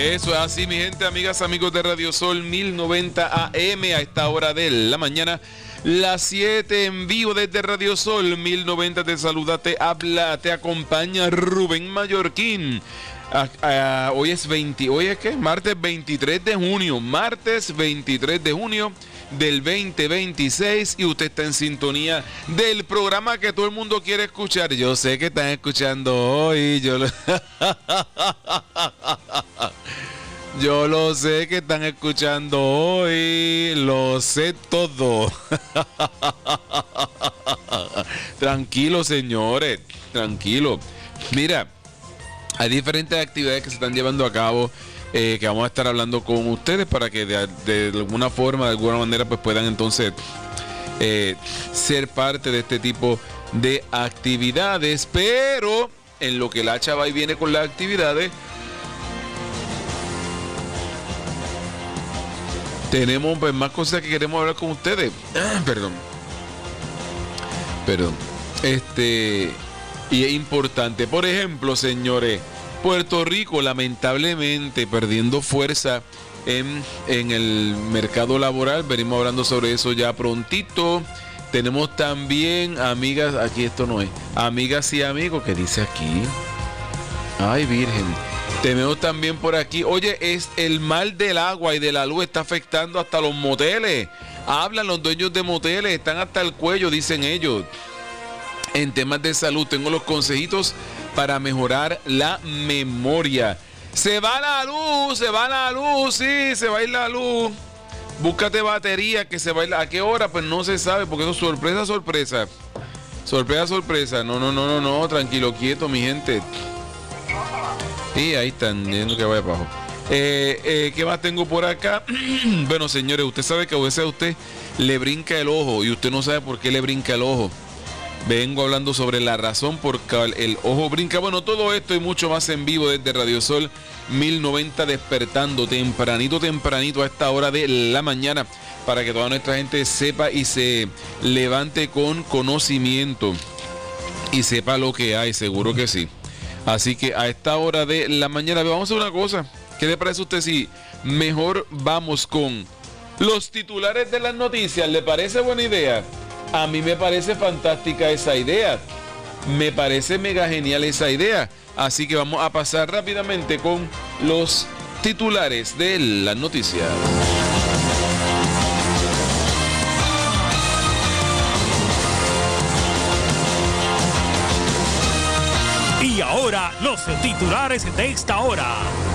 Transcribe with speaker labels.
Speaker 1: Eso es así, mi gente, amigas, amigos de Radio Sol 1090 AM a esta hora de la mañana. Las 7 en vivo desde Radio Sol 1090. Te saluda, te habla, te acompaña Rubén Mallorquín. Hoy es martes 23 de junio. Martes 23 de junio del 2026 y usted está en sintonía del programa que todo el mundo quiere escuchar. Yo sé que están escuchando hoy. Yo lo sé que están escuchando hoy. Lo sé todo. Tranquilo, señores. Tranquilo. Mira, hay diferentes actividades que se están llevando a cabo, que vamos a estar hablando con ustedes para que de alguna forma, de alguna manera, pues puedan entonces ser parte de este tipo de actividades. Pero en lo que la chava y viene con las actividades, tenemos pues más cosas que queremos hablar con ustedes. Perdón. Y es importante. Por ejemplo, señores, Puerto Rico lamentablemente perdiendo fuerza en el mercado laboral. Venimos hablando sobre eso ya prontito. Tenemos también amigas, aquí esto no es, amigas y amigos, ¿qué dice aquí? Ay, virgen. Tenemos también por aquí, oye, es el mal del agua y de la luz está afectando hasta los moteles. Hablan los dueños de moteles, están hasta el cuello, dicen ellos. En temas de salud, tengo los consejitos para mejorar la memoria. Se va la luz, sí, se va a ir la luz. Búscate batería que se va a ir. ¿A qué hora? Pues no se sabe, porque eso es sorpresa. Sorpresa. No, tranquilo, quieto, mi gente. Y ahí están, viendo que vaya abajo. ¿Qué más tengo por acá? Bueno, señores, usted sabe que a veces a usted le brinca el ojo y usted no sabe por qué le brinca el ojo. Vengo hablando sobre la razón por qué el ojo brinca. Bueno, todo esto y mucho más en vivo desde Radio Sol 1090, despertando tempranito a esta hora de la mañana para que toda nuestra gente sepa y se levante con conocimiento y sepa lo que hay, seguro que sí. Así que a esta hora de la mañana vamos a hacer una cosa. ¿Qué le parece a usted si mejor vamos con los titulares de las noticias? ¿Le parece buena idea? A mí me parece fantástica esa idea. Me parece mega genial esa idea. Así que vamos a pasar rápidamente con los titulares de las noticias.
Speaker 2: Y ahora, los titulares de esta hora.